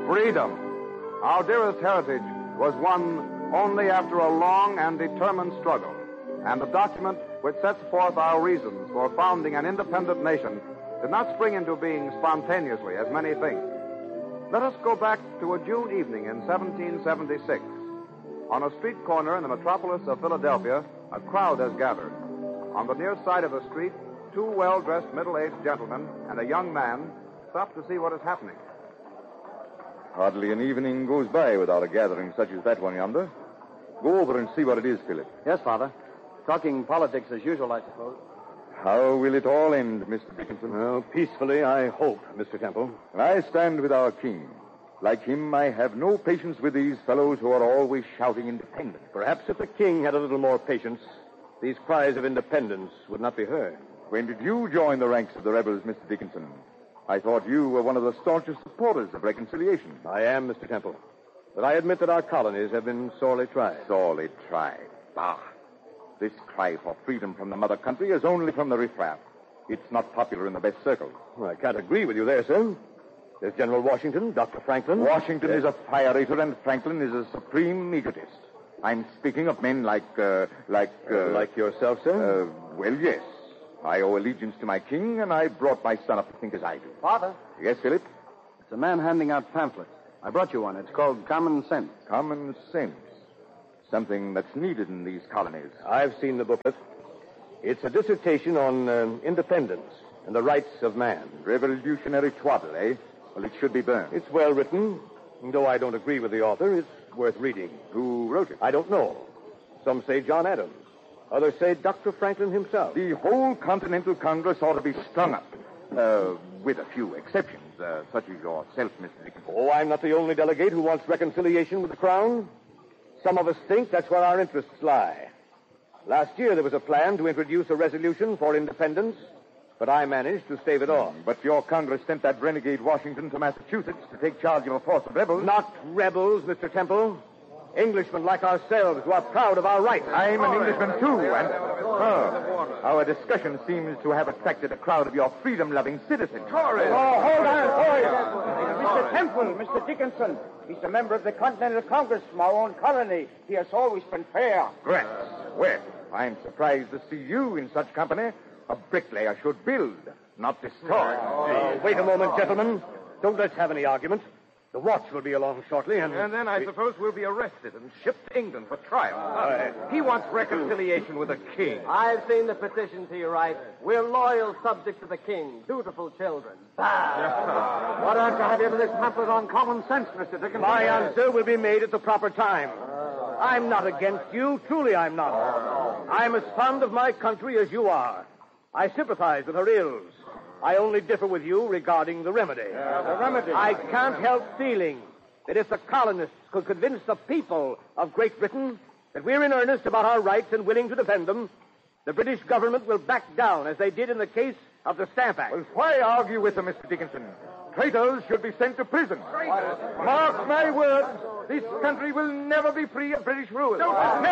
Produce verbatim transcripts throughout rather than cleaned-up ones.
Freedom. Our dearest heritage was won only after a long and determined struggle. And the document which sets forth our reasons for founding an independent nation did not spring into being spontaneously, as many think. Let us go back to a June evening in seventeen seventy-six. On a street corner in the metropolis of Philadelphia, a crowd has gathered. On the near side of the street, two well-dressed middle-aged gentlemen and a young man stop to see what is happening. Hardly an evening goes by without a gathering such as that one yonder. Go over and see what it is, Philip. Yes, Father. Talking politics as usual, I suppose. How will it all end, Mister Dickinson? Well, peacefully, I hope, Mister Temple. I stand with our king. Like him, I have no patience with these fellows who are always shouting independence. Perhaps if the king had a little more patience, these cries of independence would not be heard. When did you join the ranks of the rebels, Mister Dickinson? I thought you were one of the staunchest supporters of reconciliation. I am, Mister Temple. But I admit that our colonies have been sorely tried. Sorely tried. Bah. This cry for freedom from the mother country is only from the riffraff. It's not popular in the best circles. Well, I can't agree with you there, sir. There's General Washington, Doctor Franklin. Washington yes. is a fire eater, and Franklin is a supreme egotist. I'm speaking of men like, uh, like... Uh, uh, like yourself, sir? Uh, well, yes. I owe allegiance to my king, and I brought my son up to think as I do. Father? Yes, Philip? It's a man handing out pamphlets. I brought you one. It's called Common Sense. Common Sense. Something that's needed in these colonies. I've seen the booklet. It's a dissertation on uh, independence and the rights of man. Revolutionary twaddle, eh? Well, it should be burned. It's well written. And though I don't agree with the author, it's worth reading. Who wrote it? I don't know. Some say John Adams. Others say Doctor Franklin himself. The whole Continental Congress ought to be strung up. Uh, with a few exceptions, uh, such as yourself, Mister Dickinson. Oh, I'm not the only delegate who wants reconciliation with the Crown. Some of us think that's where our interests lie. Last year there was a plan to introduce a resolution for independence, but I managed to stave it off. Mm, but your Congress sent that renegade Washington to Massachusetts to take charge of a force of rebels. Not rebels, Mister Temple. Englishmen like ourselves who are proud of our rights. I'm an Englishman, too, and... Oh, our discussion seems to have attracted a crowd of your freedom-loving citizens. Tories! Oh, hold on, boys! Mister Temple, Mister Dickinson. He's a member of the Continental Congress from our own colony. He has always been fair. Grass. Well, I'm surprised to see you in such company. A bricklayer should build, not destroy. Uh, wait a moment, gentlemen. Don't let's have any argument. The watch will be along shortly, and... And then I suppose we'll be arrested and shipped to England for trial. Uh, he wants reconciliation with the king. I've seen the petitions he writes. We're loyal subjects of the king, dutiful children. Bah! What ought to have you with this pamphlet on common sense, Mister Dickinson? My answer will be made at the proper time. I'm not against you. Truly, I'm not. I'm as fond of my country as you are. I sympathize with her ills. I only differ with you regarding the remedy. Uh, the remedy? I can't help feeling that if the colonists could convince the people of Great Britain that we're in earnest about our rights and willing to defend them, the British government will back down as they did in the case of the Stamp Act. Well, why argue with them, Mister Dickinson? Traitors should be sent to prison. Traitors? Mark my words, this country will never be free of British rule. Never!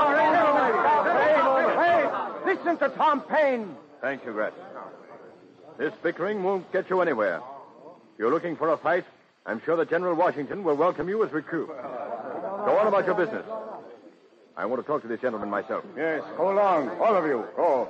Never! Hey, hey, listen to Tom Paine. Thank you, Grat. This bickering won't get you anywhere. If you're looking for a fight, I'm sure that General Washington will welcome you as recruit. Go on about your business. I want to talk to this gentleman myself. Yes, go along, all of you. Go.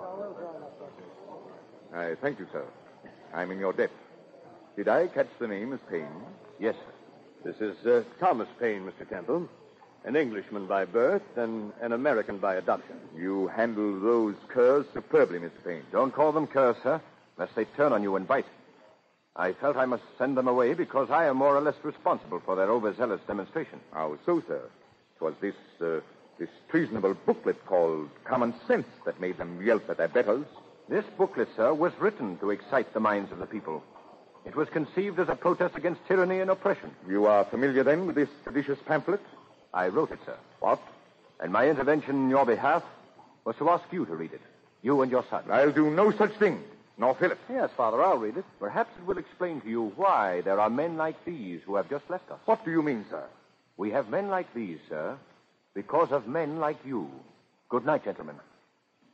I thank you, sir. I'm in your debt. Did I catch the name as Paine? Yes, sir. This is uh, Thomas Paine, Mister Temple. An Englishman by birth and an American by adoption. You handle those curs superbly, Mister Paine. Don't call them curs, sir, lest they turn on you and bite. I felt I must send them away because I am more or less responsible for their overzealous demonstration. How so, sir? It was this, uh, this treasonable booklet called Common Sense that made them yelp at their betters. This booklet, sir, was written to excite the minds of the people. It was conceived as a protest against tyranny and oppression. You are familiar, then, with this seditious pamphlet? I wrote it, sir. What? And my intervention in your behalf was to ask you to read it. You and your son. I'll do no such thing. Nor Philip. Yes, Father, I'll read it. Perhaps it will explain to you why there are men like these who have just left us. What do you mean, sir? We have men like these, sir, because of men like you. Good night, gentlemen.